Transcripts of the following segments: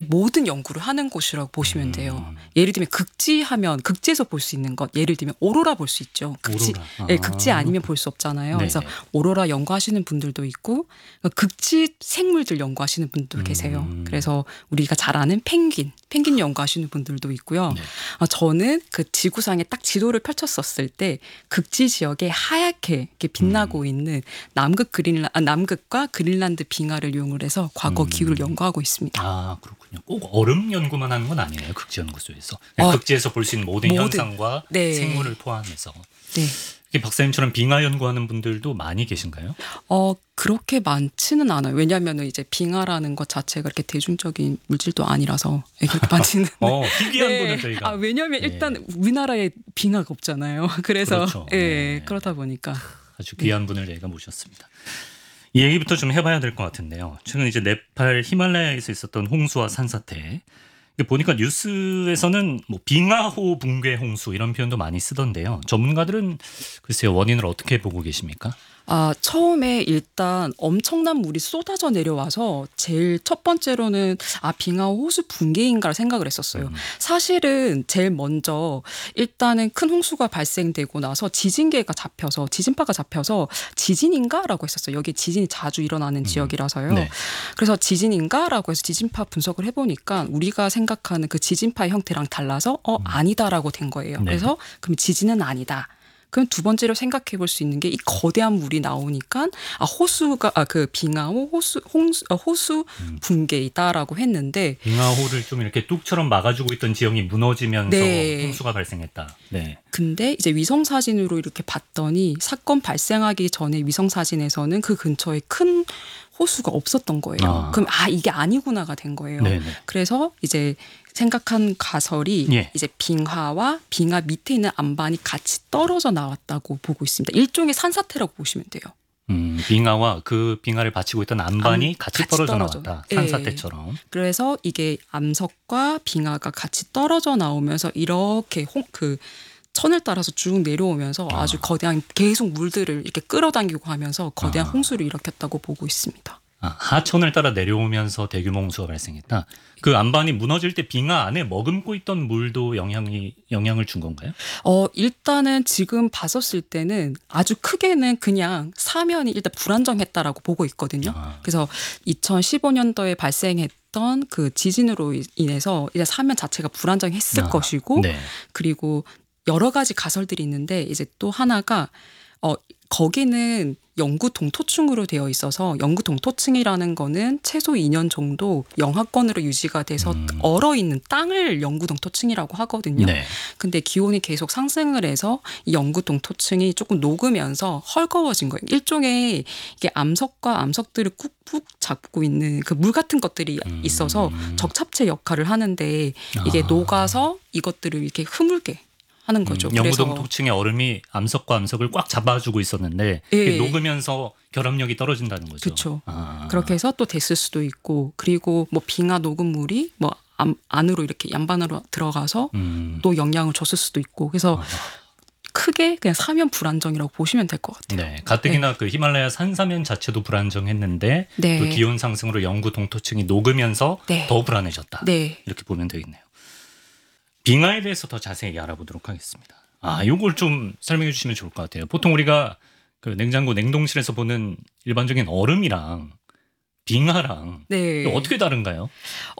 모든 연구를 하는 곳이라고 보시면 돼요. 예를 들면 극지하면 극지에서 볼 수 있는 것, 예를 들면 오로라 볼 수 있죠. 극지, 오로라. 예, 극지 아니면 볼 수 없잖아요. 네네. 그래서 오로라 연구하시는 분들도 있고 극지 생물들 연구하시는 분도 계세요. 그래서 우리가 잘 아는 펭귄 연구하시는 분들도 있고요. 네. 저는 그 지구상에 딱 지도를 펼쳤었을 때 극지 지역에 하얗게 이렇게 빛나고 있는 남극과 그린란드 빙하를 이용을 해서 과거 기후를 연구하고 있습니다. 아, 그렇군요. 꼭 얼음 연구만 하는 건 아니에요. 극지연구소에서. 극지에서 볼 수 있는 모든 현상과 네. 생물을 포함해서. 네. 이렇게 박사님처럼 빙하 연구하는 분들도 많이 계신가요? 그렇게 많지는 않아요. 왜냐하면 이제 빙하라는 것 자체가 이렇게 대중적인 물질도 아니라서 그렇게 많지는. 희귀한 분은 저희가. 왜냐하면 일단 우리나라에 빙하가 없잖아요. 그래서 그렇죠. 네. 그렇다 보니까. 아주 귀한 분을 저희가 모셨습니다. 이 얘기부터 좀 해봐야 될 것 같은데요. 최근 이제 네팔 히말라야에서 있었던 홍수와 산사태. 보니까 뉴스에서는 뭐 빙하호 붕괴 홍수 이런 표현도 많이 쓰던데요. 전문가들은 글쎄요, 원인을 어떻게 보고 계십니까? 처음에 일단 엄청난 물이 쏟아져 내려와서 제일 첫 번째로는 빙하호 호수 붕괴인가 생각을 했었어요. 사실은 제일 먼저 일단은 큰 홍수가 발생되고 나서 지진파가 잡혀서 지진인가라고 했었어요. 여기 지진이 자주 일어나는 지역이라서요. 네. 그래서 지진인가라고 해서 지진파 분석을 해보니까 우리가 생각하는 그 지진파의 형태랑 달라서 아니다라고 된 거예요. 네. 그래서 그럼 지진은 아니다. 그럼 두 번째로 생각해 볼 수 있는 게 이 거대한 물이 나오니까 호수가 그 빙하호 호수 붕괴이다라고 했는데 빙하호를 좀 이렇게 뚝처럼 막아주고 있던 지형이 무너지면서 네. 홍수가 발생했다. 네. 근데 이제 위성 사진으로 이렇게 봤더니 사건 발생하기 전에 위성 사진에서는 그 근처에 큰 호수가 없었던 거예요. 그럼 이게 아니구나가 된 거예요. 네네. 그래서 이제 생각한 가설이 예. 이제 빙하와 빙하 밑에 있는 안반이 같이 떨어져 나왔다고 보고 있습니다. 일종의 산사태라고 보시면 돼요. 빙하와 그 빙하를 받치고 있던 안반이 같이 떨어져 떨어져. 나왔다. 예. 산사태처럼. 그래서 이게 암석과 빙하가 같이 떨어져 나오면서 이렇게 그 천을 따라서 쭉 내려오면서 아주 거대한 계속 물들을 이렇게 끌어당기고 하면서 거대한 홍수를 일으켰다고 보고 있습니다. 하천을 따라 내려오면서 대규모 홍수가 발생했다. 그 안반이 무너질 때 빙하 안에 머금고 있던 물도 영향을 준 건가요? 일단은 지금 봤었을 때는 아주 크게는 그냥 사면이 일단 불안정했다라고 보고 있거든요. 그래서 2015년도에 발생했던 그 지진으로 인해서 이제 사면 자체가 불안정했을 것이고, 네. 그리고 여러 가지 가설들이 있는데 이제 또 하나가 거기는 영구 동토층으로 되어 있어서 영구 동토층이라는 거는 최소 2년 정도 영하권으로 유지가 돼서 얼어있는 땅을 영구 동토층이라고 하거든요. 네. 근데 기온이 계속 상승을 해서 이 영구 동토층이 조금 녹으면서 헐거워진 거예요. 일종의 이게 암석과 암석들을 꾹꾹 잡고 있는 그 물 같은 것들이 있어서 적착체 역할을 하는데 이게 녹아서 이것들을 이렇게 흐물게 하는 거죠. 영구동 토층의 얼음이 암석과 암석을 꽉 잡아주고 있었는데 녹으면서 결합력이 떨어진다는 거죠. 그렇죠. 그렇게 해서 또 됐을 수도 있고, 그리고 뭐 빙하 녹은 물이 뭐 안으로 이렇게 양반으로 들어가서 또 영향을 줬을 수도 있고, 그래서 크게 그냥 사면 불안정이라고 보시면 될 것 같아요. 네, 가뜩이나 그 히말라야 산사면 자체도 불안정했는데 또 기온 상승으로 영구 동토층이 녹으면서 더 불안해졌다. 이렇게 보면 되겠네요. 빙하에 대해서 더 자세히 알아보도록 하겠습니다. 이걸 좀 설명해 주시면 좋을 것 같아요. 보통 우리가 그 냉장고 냉동실에서 보는 일반적인 얼음이랑 빙하랑 어떻게 다른가요?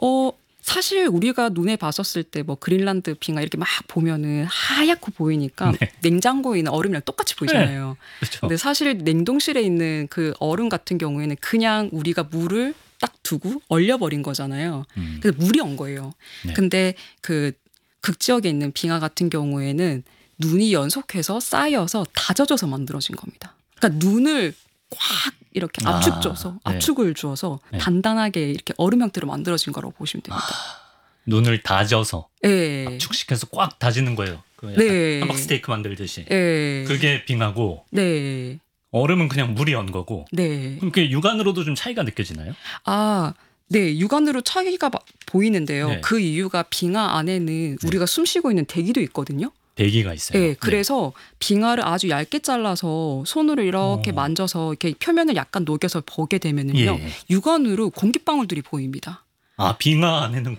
사실 우리가 눈에 봤었을 때 뭐 그린란드 빙하 이렇게 막 보면은 하얗고 보이니까 냉장고에 있는 얼음이랑 똑같이 보이잖아요. 그렇죠. 근데 사실 냉동실에 있는 그 얼음 같은 경우에는 그냥 우리가 물을 딱 두고 얼려버린 거잖아요. 그래서 물이 온 거예요. 근데 그 극지역에 있는 빙하 같은 경우에는 눈이 연속해서 쌓여서 다져져서 만들어진 겁니다. 그러니까 눈을 꽉 이렇게 압축을 주어서 단단하게 이렇게 얼음 형태로 만들어진 거라고 보시면 됩니다. 눈을 다져서 압축시켜서 꽉 다지는 거예요. 함박 스테이크 만들듯이. 그게 빙하고 얼음은 그냥 물이 연 거고. 그럼 그게 육안으로도 좀 차이가 느껴지나요? 육안으로 차이가 보이는데요. 그 이유가 빙하 안에는 우리가 숨쉬고 있는 대기도 있거든요. 대기가 있어요. 그래서 빙하를 아주 얇게 잘라서 손으로 이렇게 만져서 이렇게 표면을 약간 녹여서 보게 되면은요, 육안으로 공기방울들이 보입니다. 빙하 안에는